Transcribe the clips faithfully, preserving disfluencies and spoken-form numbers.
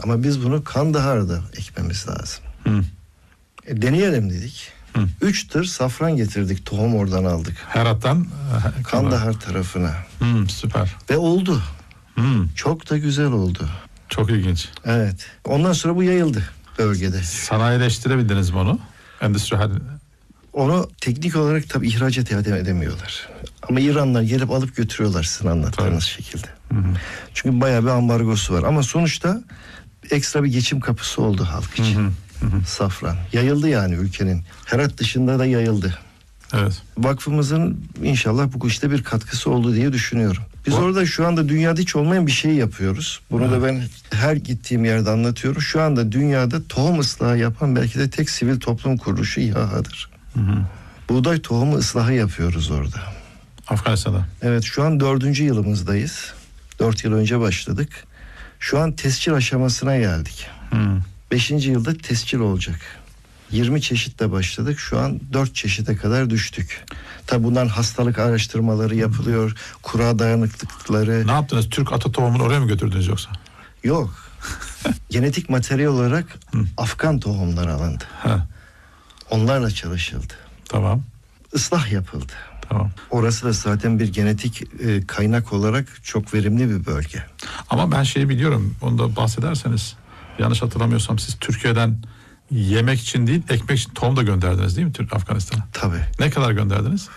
Ama biz bunu Kandahar'da ekmemiz lazım. Hı. E, deneyelim dedik. Hı. Üç tır safran getirdik, tohum oradan aldık. Herat'tan e, Kandahar tarafına. Hı, süper. Ve oldu. Hı. Çok da güzel oldu. Çok ilginç. Evet. Ondan sonra bu yayıldı bölgede. Sanayileştirebildiniz mi onu? Endüstriyel. Onu teknik olarak tabii ihracat edemiyorlar. Ama İranlar gelip alıp götürüyorlar sizin anlattığınız Tabii. şekilde. Hı hı. Çünkü bayağı bir ambargosu var. Ama sonuçta ekstra bir geçim kapısı oldu halk için. Hı hı. Hı hı. Safran. Yayıldı yani ülkenin. Herat dışında da yayıldı. Evet. Vakfımızın inşallah bu işte bir katkısı oldu diye düşünüyorum. Biz O... orada şu anda dünyada hiç olmayan bir şey yapıyoruz. Bunu evet. da ben her gittiğim yerde anlatıyorum. Şu anda dünyada tohum ıslahı yapan belki de tek sivil toplum kuruluşu İHA'dır. Hı hı. Buğday tohumu ıslahı yapıyoruz orada. Afganistan'da. Evet, şu an dördüncü yılımızdayız. Dört yıl önce başladık. Şu an tescil aşamasına geldik. Hı. Beşinci yılda tescil olacak. yirmi çeşitle başladık. Şu an dört çeşide kadar düştük. Tabi bundan hastalık araştırmaları yapılıyor. Kura dayanıklıkları. Ne yaptınız? Türk ata tohumunu oraya mı götürdünüz yoksa? Yok. Genetik materyal olarak Hı. Afgan tohumlar alındı. Ha. Onlarla çalışıldı. Tamam. Islah yapıldı. Tamam. Orası da zaten bir genetik e, kaynak olarak çok verimli bir bölge. Ama ben şeyi biliyorum. Onu da bahsederseniz. Yanlış hatırlamıyorsam siz Türkiye'den yemek için değil, ekmek için tohum da gönderdiniz değil mi Türk Afganistan'a? Tabii. Ne kadar gönderdiniz?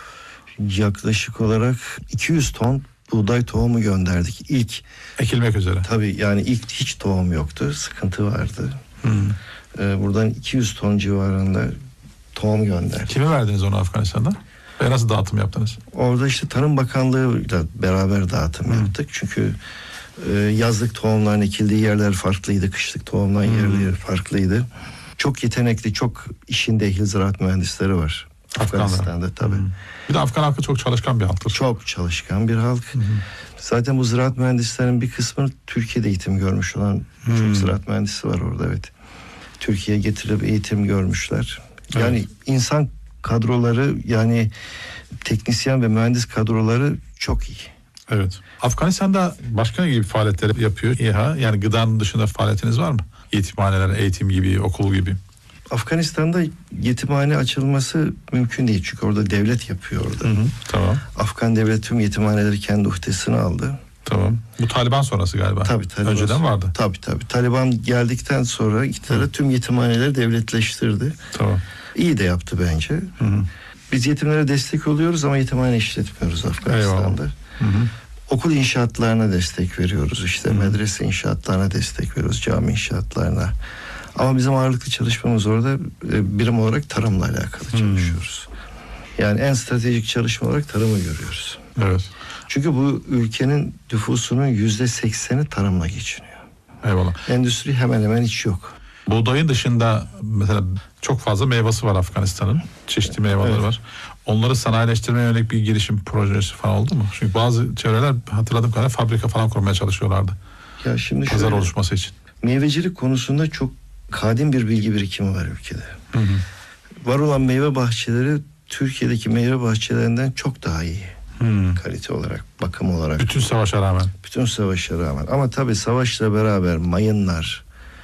Yaklaşık olarak iki yüz ton buğday tohumu gönderdik. İlk ekilmek üzere. Tabii yani ilk hiç tohum yoktu. Sıkıntı vardı. Hmm. Ee, buradan iki yüz ton civarında tohum gönderdik. Kime verdiniz onu Afganistan'da? Ve nasıl dağıtım yaptınız? Orada işte Tarım Bakanlığı'yla beraber dağıtım hmm. yaptık. Çünkü e, yazlık tohumların ekildiği yerler farklıydı. Kışlık tohumların hmm. yerleri farklıydı. Çok yetenekli, çok işinde ehil ziraat mühendisleri var. Afganistan'da tabii. Hmm. Bir de Afgan halkı çok çalışkan bir halktır. Çok çalışkan bir halk. Hmm. Zaten bu ziraat mühendislerinin bir kısmı Türkiye'de eğitim görmüş olan hmm. çok ziraat mühendisi var orada, evet. Türkiye'ye getirip eğitim görmüşler. Yani evet. insan kadroları, yani teknisyen ve mühendis kadroları çok iyi. Evet. Afganistan'da başka ne gibi faaliyetler yapıyor İHA? Yani gıdanın dışında faaliyetiniz var mı? Yetimhaneler, eğitim gibi, okul gibi. Afganistan'da yetimhane açılması mümkün değil. Çünkü orada devlet yapıyor orada. Hı hı, tamam. Afgan devlet tüm yetimhaneleri kendi uhdesine aldı. Tamam. Bu Taliban sonrası galiba. Tabii Taliban. Önceden vardı. Tabii tabii. Taliban geldikten sonra iktidara tüm yetimhaneleri devletleştirdi. Tamam. İyi de yaptı bence. Hı hı. Biz yetimlere destek oluyoruz ama yetimhane işletmiyoruz Afganistan'da. Hı hı. Okul inşaatlarına destek veriyoruz. İşte hı. medrese inşaatlarına destek veriyoruz. Cami inşaatlarına. Ama bizim ağırlıklı çalışmamız orada birim olarak tarımla alakalı hmm. çalışıyoruz. Yani en stratejik çalışma olarak tarımı görüyoruz. Evet. Çünkü bu ülkenin nüfusunun yüzde sekseni tarımla geçiniyor. Eyvallah. Endüstri hemen hemen hiç yok. Buğdayın dışında mesela çok fazla meyvesi var Afganistan'ın. Çeşitli meyveleri evet. var. Onları sanayileştirmeye yönelik bir girişim projesi falan oldu mu? Çünkü bazı çevreler hatırladığım kadarıyla fabrika falan kurmaya çalışıyorlardı. Ya şimdi pazar şöyle, oluşması için. Meyvecilik konusunda çok kadim bir bilgi birikimi var ülkede. Hı hı. Var olan meyve bahçeleri Türkiye'deki meyve bahçelerinden çok daha iyi. Hı. Kalite olarak, bakım olarak. Bütün savaşa rağmen. Bütün savaşa rağmen. Ama tabii savaşla beraber mayınlar,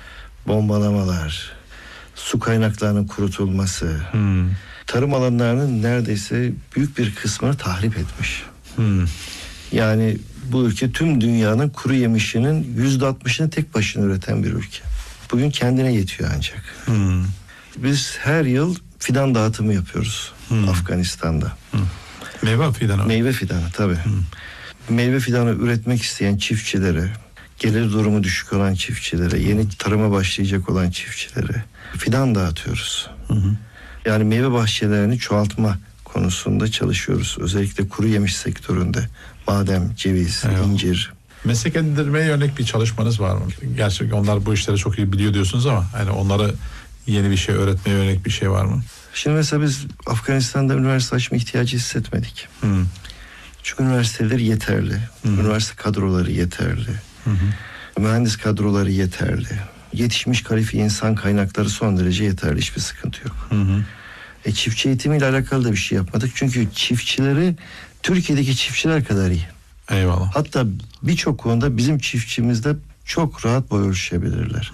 bombalamalar, su kaynaklarının kurutulması, hı. tarım alanlarının neredeyse büyük bir kısmını tahrip etmiş. Hı. Yani bu ülke tüm dünyanın kuru yemişinin yüzde altmışını tek başına üreten bir ülke. Bugün kendine yetiyor ancak. Hmm. Biz her yıl fidan dağıtımı yapıyoruz hmm. Afganistan'da. Hmm. Meyve fidanı? Meyve fidanı tabii. Hmm. Meyve fidanı üretmek isteyen çiftçilere, gelir durumu düşük olan çiftçilere, yeni tarıma başlayacak olan çiftçilere fidan dağıtıyoruz. Hmm. Yani meyve bahçelerini çoğaltma konusunda çalışıyoruz. Özellikle kuru yemiş sektöründe. Badem, ceviz, evet. incir. Meslek edindirmeye yönelik bir çalışmanız var mı? Gerçi onlar bu işleri çok iyi biliyor diyorsunuz ama yani onlara yeni bir şey öğretmeye yönelik bir şey var mı? Şimdi mesela biz Afganistan'da üniversite açma ihtiyacı hissetmedik. Hmm. Çünkü üniversiteler yeterli. Hmm. Üniversite kadroları yeterli. Hmm. Mühendis kadroları yeterli. Yetişmiş kalifiye insan kaynakları son derece yeterli. Hiçbir sıkıntı yok. Hmm. E, çiftçi eğitimiyle alakalı da bir şey yapmadık. Çünkü çiftçileri Türkiye'deki çiftçiler kadar iyi. Eyvallah. Hatta birçok konuda bizim çiftçimizde çok rahat boy ölçüşebilirler.